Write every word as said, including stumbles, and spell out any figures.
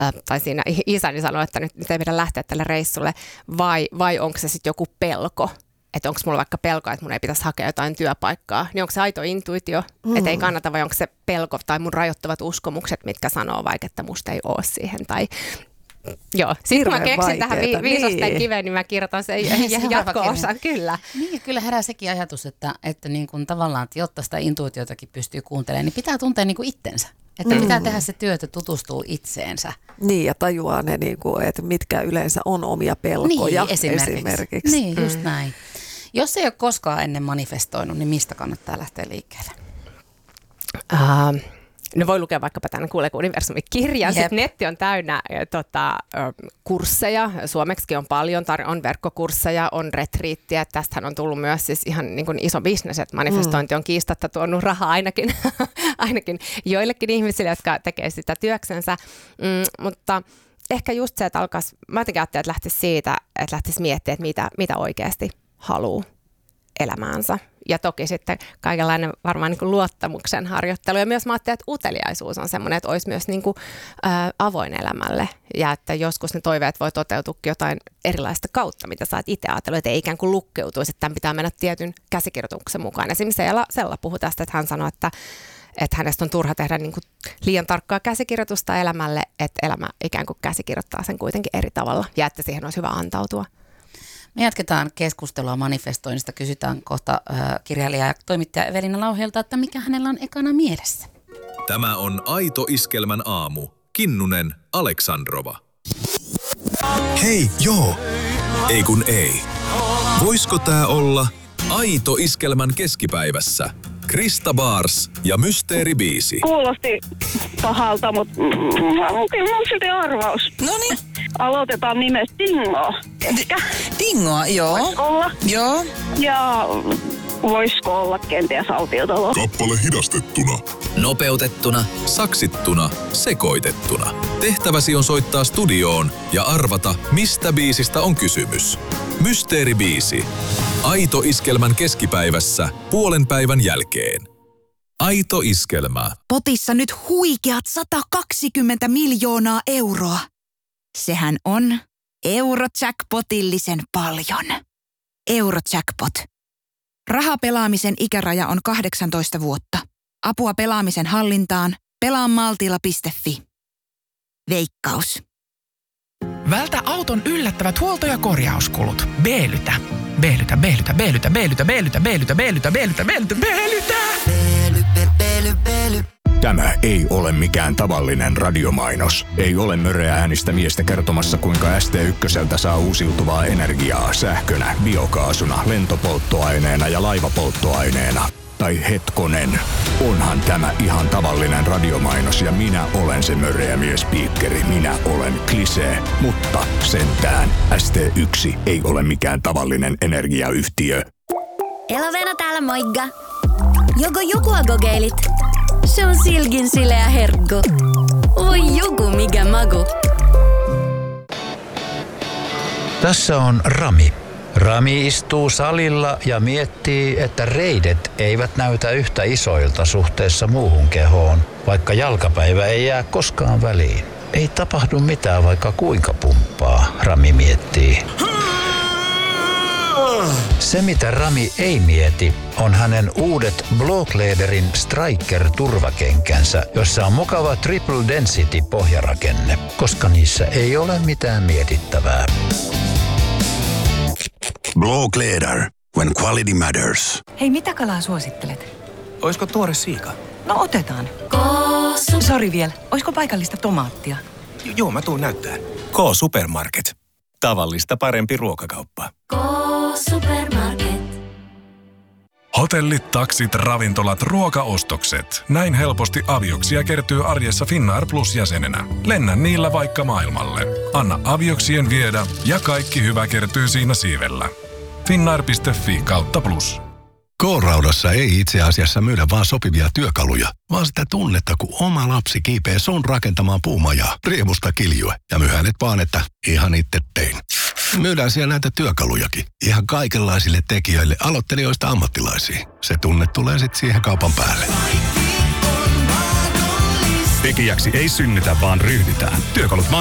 äh, tai siinä isäni sanoi, että nyt, nyt ei pidä lähteä tälle reissulle, vai, vai onko se sitten joku pelko? Että onko mulla vaikka pelko, että mun ei pitäisi hakea jotain työpaikkaa, niin onko se aito intuitio, mm. että ei kannata, vai onko se pelko tai mun rajoittavat uskomukset, mitkä sanoo vaikka, että musta ei ole siihen, tai joo, sitten kun mä keksin vaikeeta. Tähän vi- viisasteen niin. kiveen, niin mä kirjoitan sen jatko-osan, kyllä. Niin, ja kyllä herää sekin ajatus, että, että niin kuin tavallaan, että jotta sitä intuitiotakin pystyy kuuntelemaan, niin pitää tuntea niin kuin itsensä. Että mm. pitää tehdä se työ, että tutustuu itseensä. Niin, ja tajuaa ne, niin kuin, että mitkä yleensä on omia pelkoja niin, esimerkiksi. esimerkiksi. Niin, just mm. näin. Jos ei ole koskaan ennen manifestoinut, niin mistä kannattaa lähteä liikkeelle? Uh, no voi lukea vaikkapa tänne Kuuleeko universumin kirjan. Sitten netti on täynnä tota, kursseja. Suomeksikin on paljon. Tar- on verkkokursseja, on retriittiä. Tästähän on tullut myös siis ihan niin kuin iso bisnes, että manifestointi on kiistatta tuonut rahaa ainakin, ainakin joillekin ihmisille, jotka tekee sitä työksensä. Mm, mutta ehkä just se, että alkaisi, mä jotenkin ajattelin, että lähtisi siitä, että lähtisi miettimään, että mitä, mitä oikeasti haluaa elämäänsä. Ja toki sitten kaikenlainen varmaan niin kuin luottamuksen harjoittelu. Ja myös mä ajattelin, että uteliaisuus on semmoinen, että olisi myös niin kuin, ä, avoin elämälle. Ja että joskus ne toiveet voi toteutua jotain erilaista kautta, mitä sä oot itse ajatellut. Että ei ikään kuin lukkeutuisi, että tämän pitää mennä tietyn käsikirjoituksen mukaan. Esimerkiksi Sella, Sella puhui tästä, että hän sanoi, että, että hänestä on turha tehdä niin kuin liian tarkkaa käsikirjoitusta elämälle, että elämä ikään kuin käsikirjoittaa sen kuitenkin eri tavalla. Ja että siihen olisi hyvä antautua. Me jatketaan keskustelua manifestoinnista. Kysytään kohta äh, kirjailija ja toimittaja Evelina Lauheelta, että mikä hänellä on ekana mielessä. Tämä on Aito Iskelmän aamu. Kinnunen, Aleksandrova. Hei, joo. Ei kun ei. Voisko tää olla Aito Iskelmän keskipäivässä? Krista Bars ja Mysteeribiisi. Kuulosti pahalta, mutta kyllä on silti arvaus. Noniin. Aloitetaan nimestä Dingo. Ehkä. Dingoa, joo. Voisiko olla? Joo. Ja voisiko olla kenties autiotalo? Kappale hidastettuna, nopeutettuna, saksittuna, sekoitettuna. Tehtäväsi on soittaa studioon ja arvata, mistä biisistä on kysymys. Mysteeribiisi. Aito Iskelmän keskipäivässä puolen päivän jälkeen. Aito Iskelmä. Potissa nyt huikeat sata kaksikymmentä miljoonaa euroa. Sehän on Eurojackpotillisen paljon. Eurojackpot. Rahapelaamisen ikäraja on kahdeksantoista vuotta. Apua pelaamisen hallintaan. pelaa maltilla piste fi. Veikkaus. Vältä auton yllättävät huolto- ja korjauskulut. Beelytä. Beelytä, beelytä, beelytä, beelytä, beelytä, beelytä, beelytä, beelytä, beelytä, beelytä. Beely, beely, beely. Tämä ei ole mikään tavallinen radiomainos. Ei ole möröä äänistä miestä kertomassa, kuinka S T ykköseltä saa uusiutuvaa energiaa sähkönä, biokaasuna, lentopolttoaineena ja laivapolttoaineena. Tai hetkonen, onhan tämä ihan tavallinen radiomainos ja minä olen se möröä miespiikkeri. Minä olen Klisee, mutta sentään S T yksi ei ole mikään tavallinen energiayhtiö. Elovena täällä, moikka! Joko jokua kokeilit? Se on silkin sileä herkku. Voi joku mikä maku. Tässä on Rami. Rami istuu salilla ja miettii, että reidet eivät näytä yhtä isoilta suhteessa muuhun kehoon, vaikka jalkapäivä ei jää koskaan väliin. Ei tapahdu mitään, vaikka kuinka pumppaa, Rami miettii. Se, mitä Rami ei mieti, on hänen uudet Blåkläderin Striker-turvakenkänsä, jossa on mukava Triple Density-pohjarakenne, koska niissä ei ole mitään mietittävää. Blåkläder, when quality matters. Hei, mitä kalaa suosittelet? Oisko tuore siika? No otetaan. Sori vielä, oisko paikallista tomaattia? J- joo, mä tuun näyttää. K-Supermarket. Tavallista parempi ruokakauppa. K-Supermarket. Hotellit, taksit, ravintolat, ruokaostokset. Näin helposti avioksia kertyy arjessa Finnair Plus-jäsenenä. Lennä niillä vaikka maailmalle. Anna avioksien viedä ja kaikki hyvä kertyy siinä siivellä. Finnair piste fi kautta plus. K-Raudassa ei itse asiassa myydä vaan sopivia työkaluja, vaan sitä tunnetta, kun oma lapsi kiipee sun rakentamaan puumajaa, riemusta kiljue ja myhänet vaan, että ihan itse tein. Myydään siellä näitä työkalujakin. Ihan kaikenlaisille tekijöille, aloittelijoista ammattilaisiin. Se tunne tulee sitten siihen kaupan päälle. Tekijäksi ei synnytä, vaan ryhdytään. Työkalut